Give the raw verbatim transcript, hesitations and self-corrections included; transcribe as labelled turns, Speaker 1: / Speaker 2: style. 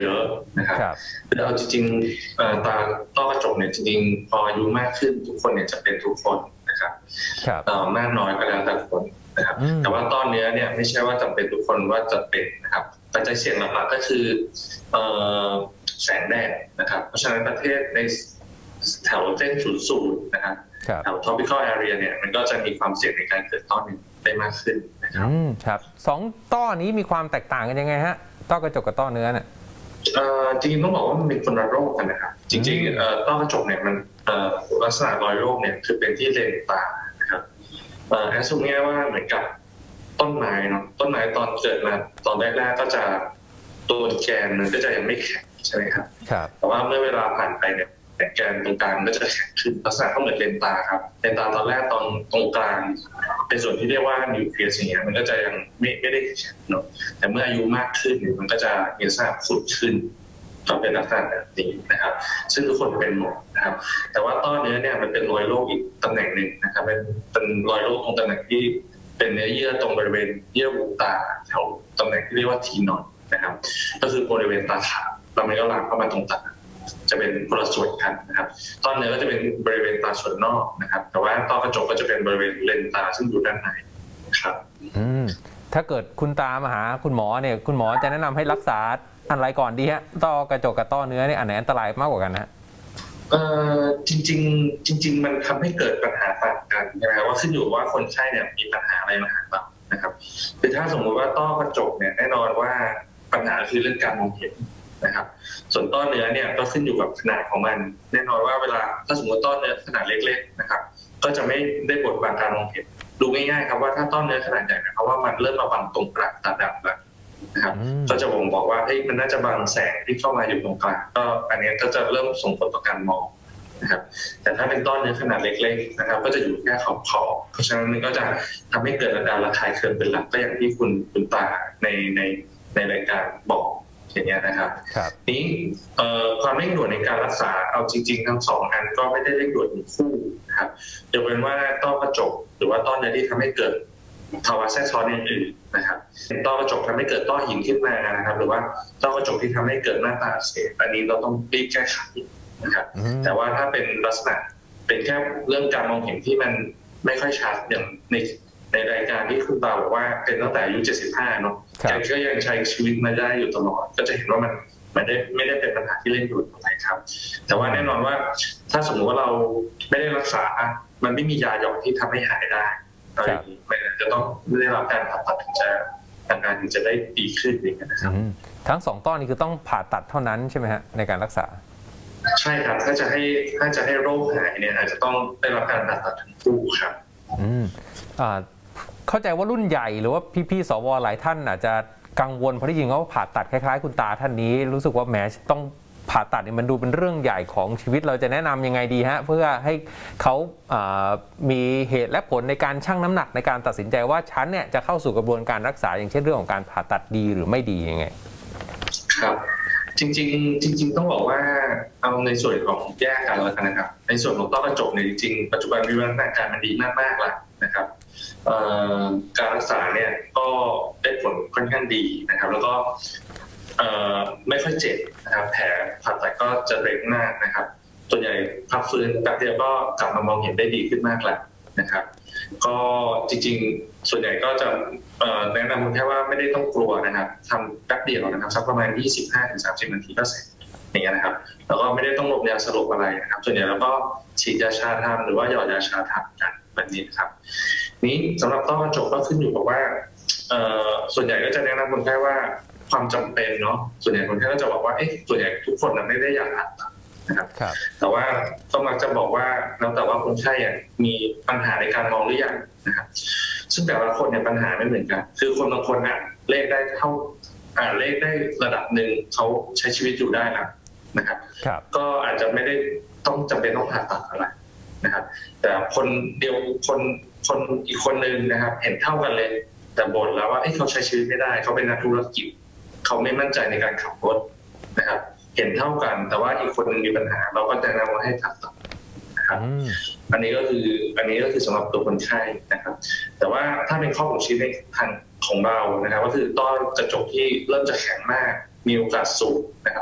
Speaker 1: เยอะนะครับแต่เอาจริงๆตาต้อกระจกเนี่ยจริงๆพออายุมากขึ้นทุกคนเนี่ยจะเป็นทุกคนนะครับมากน้อยก็แล้วแต่คนนะครับแต่ว่าต้อเนื้อเนี่ยไม่ใช่ว่าจำเป็นทุกคนว่าจะเป็นนะครับปัจจัยเสี่ยงหลักๆก็คือแสงแดดนะครับเพราะฉะนั้นประเทศในแถวเส้นศูนย์สูตรนะครับแถว tropical area เนี่ยมันก็จะมีความเสี่ยงในการเกิดต้อเนื้อได้มากขึ้นนะครับ
Speaker 2: ครับสองต้อนี้มีความแตกต่างกันยังไงฮะต้อกระจกกับต้อเนื้อเนี่ย
Speaker 1: จริงๆต้องบอกว่ามันเป็นคนละโรคกันนะครับจริงๆต้อกระจกเนี่ยมันลักษณะรอยโรคเนี่ยคือเป็นที่เลนตานะครับแอสซูมง่ายว่าเหมือนกับต้นไม้เนาะต้นไม้ตอนเกิดมาตอนแรกๆก็จะตัวแกนมันก็จะยังไม่แข็งใช่ไหมครับแต่ว่าเมื่อเวลาผ่านไปเนี่ยแกนตรงกลางก็จะแข็งขึ้นลักษณะก็เหมือนเลนตาครับเลนตาตอนแรกตอนตรงกลางในส่วนที่เรียกว่านิวเคลียสอย่างเงี้ยมันก็จะยังไม่ไม่ได้แข็งเนาะแต่เมื่ออายุมากขึ้นมันก็จะมีลักษณะขุ่นขึ้นก็เป็นลักษณะแบบนี้นะครับซึ่งทุกคนเป็นหมดนะครับแต่ว่าต้อเนื้อเนี่ยมันเป็นรอยโรคอีกตำแหน่งหนึ่งนะครับเป็นเป็นรอยโรคตรงตำแหน่งที่เป็นเนื้อเยื่อตรงบริเวณเยื่อบุตาแถวตำแหน่งที่เรียกว่าทีนอดนะครับก็คือบริเวณตาขาวแล้วมันก็ลามเข้ามาตรงตาจะเป็นคนละส่วนกันนะครับต้อเนื้อก็จะเป็นบริเวณตาส่วนนอกนะครับแต่ว่าต้อกระจกก็จะเป็นบริเวณเลนตาซึ่งอยู่ด้านในครับ
Speaker 2: อืมถ้าเกิดคุณตามาหาคุณหมอเนี่ยคุณหมอจะแนะนำให้รักษาอะไรก่อนดีฮะต้อกระจกกับต้อเนื้อเนี่ยอันไหนอันตรายมากกว่ากันนะ
Speaker 1: เอ่อจริงๆจริงๆมันทำให้เกิดปัญหาต่างกันนะครับว่าขึ้นอยู่ว่าคนไข้เนี่ยมีปัญหาอะไรมาหาเรานะครับคือถ้าสมมติว่าต้อกระจกเนี่ยแน่นอนว่าปัญหาคือเรื่องการมองเห็นนะครับส่วนต้อเนื้อเนี่ยก็ขึ้นอยู่กับขนาดของมันแน่นอนว่าเวลาถ้าสมมติต้อเนื้อขนาดเล็กๆนะครับก็จะไม่ได้บทบาทการมองเห็นดูง่ายๆครับว่าถ้าต้อเนื้อขนาดใหญ่นะครับว่ามันเริ่มมาบังตรงกลางตาดำแล้วนะครับก็จะบ่งบอกว่าเฮ้ยมันน่าจะบังแสงที่เข้ามาอยู่ตรงกลางก็อันนี้ก็จะเริ่มส่งผลต่อการมองนะครับแต่ถ้าเป็นต้อเนื้อขนาดเล็กๆนะครับก็จะอยู่แค่ขอบๆเพราะฉะนั้นมันก็จะทำให้เกิดอาการระคายเคืองเป็นหลักก็อย่างที่คุณคุณตาในในในรายการบอกอย่างเงี้ยนะครับนี้ความเร่งด่วนในการรักษาเอาจริงๆทั้งสองอันก็ไม่ได้เร่งด่วนทั้งคู่นะครับยกเว้นว่าต้อกระจกหรือว่าต้อเนื้อที่ทำให้เกิดภาวะแทรกซ้อนอื่นๆนะครับต้อกระจกทำให้เกิดต้อหินขึ้นมานะครับหรือว่าต้อกระจกที่ทำให้เกิดหน้าตาอักเสบอันนี้เราต้องรีบแก้ไขนะครับแต่ว่าถ้าเป็นลักษณะเป็นแค่เรื่องการมองเห็นที่มันไม่ค่อยชัดอย่างในในรายการที่คุณตาบอกว่าเป็นตั้งแต่อายุเจ็ดสิบห้าเนาะแกก็ยังใช้ชีวิตมาได้อยู่ตลอดก็จะเห็นว่ามันมันได้ไม่ได้เป็นปัญหาที่เร่งด่วนอะไรครับแต่ว่าแน่นอนว่าถ้าสมมติว่าเราไม่ได้รักษามันไม่มียาหยอดที่ทำให้หายได้มันจะต้องได้รับการผ่าตัดถึงจะอาการถึงจะได้ดีขึ้นอย่างนี้นะครับ
Speaker 2: ทั้งสองต้อนี้คือต้องผ่าตัดเท่านั้นใช่ไหมฮะในการรักษา
Speaker 1: ใช่ครับถ้าจะให้ถ้าจะให้โรคหายเนี่ยอาจจะต้องได้รับการผ่าตัดทั้งคู่ครับ
Speaker 2: อืมอ่าเข้าใจว่ารุ่นใหญ่หรือว่าพี่ๆสวหลายท่านอาจจะกังวลเพราะที่จริงเขาผ่าตัดคล้ายๆคุณตาท่านนี้รู้สึกว่าแหมต้องผ่าตัดเนี่ยมันดูเป็นเรื่องใหญ่ของชีวิตเราจะแนะนำยังไงดีฮะเพื่อให้เขามีเหตุและผลในการชั่งน้ำหนักในการตัดสินใจว่าฉันเนี่ยจะเข้าสู่กระบวนการรักษาอย่างเช่นเรื่องของการผ่าตัดดีหรือไม่ดียังไง
Speaker 1: ครับจริงๆจริงๆต้องบอกว่าเอาในส่วนของแยกกันแล้วกันนะครับในส่วนของต้อกระจกเนี่ยจริงๆปัจจุบันวิวัฒนาการมันดีมากๆแล้วนะครับการรักษาเนี่ยก็ได้ผลค่อนข้างดีนะครับแล้วก็ไม่ค่อยเจ็บนะครับแผลผ่าตัดก็จะเร็วมากนะครับส่วนใหญ่พักฟื้นแป๊บเดียวก็กลับมามองเห็นได้ดีขึ้นมากแล้วนะครับก็จริงๆส่วนใหญ่ก็จะแนะนำแค่ว่าไม่ได้ต้องกลัวนะครับทำแป๊บเดียวนะครับสักประมาณ ยี่สิบห้าถึงสามสิบ นาทีก็เสร็จอย่างเงี้ยนะครับแล้วก็ไม่ได้ต้องลงยาสลบอะไรนะครับส่วนใหญ่เราก็ฉีดยาชาทำหรือว่าหยอดยาชาทำกันแบบนี้ครับนี้สำหรับต้อกระจกก็ขึ้นอยู่กับว่าส่วนใหญ่ก็จะแนะนำคนไข้ว่าความจำเป็นเนาะส่วนใหญ่คนไข้ก็จะบอกว่าเอ๊ะส่วนใหญ่ทุกคนไม่ได้อยากผ่าตัดนะครับแต่ว่าก็มักจะบอกว่าแล้วแต่ว่าคนไข้มีปัญหาในการมองหรือยังนะครับซึ่งแต่ละคนเนี่ยปัญหาไม่เหมือนกันคือคนบางคนอ่ะเลขได้เท่าอ่าเลขได้ระดับหนึ่งเขาใช้ชีวิตอยู่ได้แล้วนะครับก็อาจจะไม่ได้ต้องจำเป็นต้องผ่าตัดอะไรนะครับแต่คนเดียวคนคนอีกคนนึงนะครับเห็นเท่ากันเลยแต่บ่นแล้วว่าเขาใช้ชีวิตไม่ได้เขาเป็นนักธุรกิจเขาไม่มั่นใจในการขับรถนะครับเห็นเท่ากันแต่ว่าอีกคนนึงมีปัญหาเราก็จะแนะนำว่าให้ผ่าตัดนะครับอันนี้ก็คืออันนี้ก็คือสำหรับตัวคนไข้นะครับแต่ว่าถ้าเป็นข้อบ่งชี้ในทางของเรานะครับก็คือต้อกระจกที่เริ่มจะแข็งมากมีโอกาสสูงนะครับ